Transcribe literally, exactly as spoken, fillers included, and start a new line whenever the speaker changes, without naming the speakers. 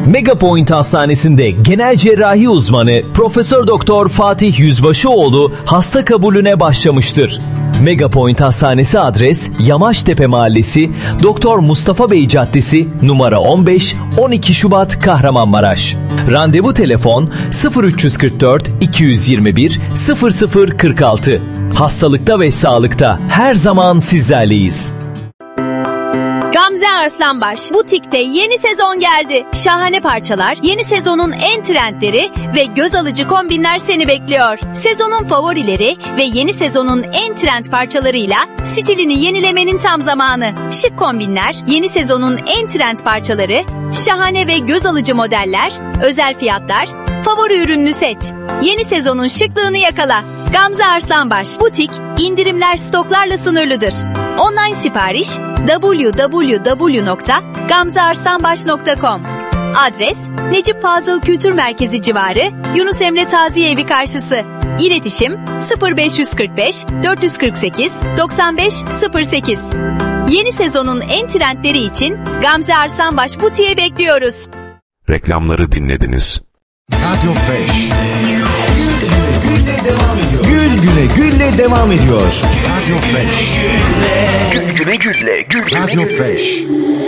Megapoint Hastanesi'nde genel cerrahi uzmanı Profesör Doktor Fatih Yüzbaşıoğlu hasta kabulüne başlamıştır. Megapoint Hastanesi adres Yamaçtepe Mahallesi, Doktor Mustafa Bey Caddesi, numara on beş, on iki Şubat, Kahramanmaraş. Randevu telefon sıfır üç kırk dört iki yüz yirmi bir sıfır sıfır kırk altı. Hastalıkta ve sağlıkta her zaman sizlerleyiz.
Gamze Arslanbaş Butik'te yeni sezon geldi. Şahane parçalar, yeni sezonun en trendleri ve göz alıcı kombinler seni bekliyor. Sezonun favorileri ve yeni sezonun en trend parçalarıyla stilini yenilemenin tam zamanı. Şık kombinler, yeni sezonun en trend parçaları, şahane ve göz alıcı modeller, özel fiyatlar, favori ürününü seç. Yeni sezonun şıklığını yakala. Gamze Arslanbaş Butik, indirimler stoklarla sınırlıdır. Online sipariş double-u double-u double-u nokta gamze arslanbaş nokta com. Adres Necip Fazıl Kültür Merkezi civarı, Yunus Emre Taziye Evi karşısı. İletişim sıfır beş kırk beş dört kırk sekiz doksan beş sıfır sekiz. Yeni sezonun en trendleri için Gamze Arslanbaş Butik'e bekliyoruz.
Reklamları dinlediniz.
Radyo Fresh. Gül güne gülle devam ediyor. Radyo Fresh.
Gül güne gülle, gül güne
Radyo
gülle.
Fresh.